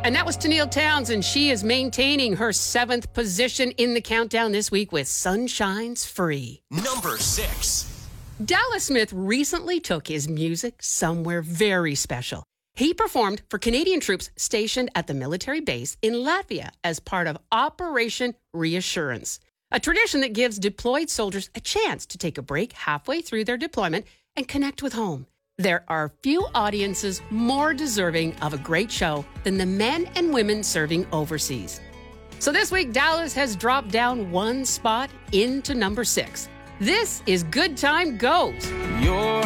And that was Tennille Townsend. She is maintaining her 7th position in the countdown this week with Sunshine's Free. Number 6. Dallas Smith recently took his music somewhere very special. He performed for Canadian troops stationed at the military base in Latvia as part of Operation Reassurance, a tradition that gives deployed soldiers a chance to take a break halfway through their deployment and connect with home. There are few audiences more deserving of a great show than the men and women serving overseas. So this week, Dallas has dropped down 1 spot into number 6. This is Good Time Goes.